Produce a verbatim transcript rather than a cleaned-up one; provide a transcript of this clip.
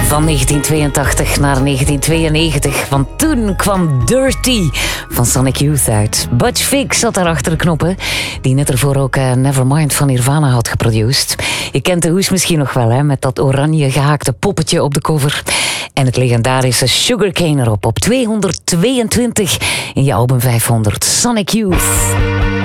Van negentien tweeëntachtig naar negentien tweeënnegentig. Want toen kwam Dirty van Sonic Youth uit. Butch Vig zat daar achter de knoppen. Die net ervoor ook uh, Nevermind van Nirvana had geproduceerd. Je kent de hoes misschien nog wel, hè, met dat oranje gehaakte poppetje op de cover. En het legendarische Sugarcane erop op tweehonderdtweeëntwintig in je album vijfhonderd. Sonic Youth.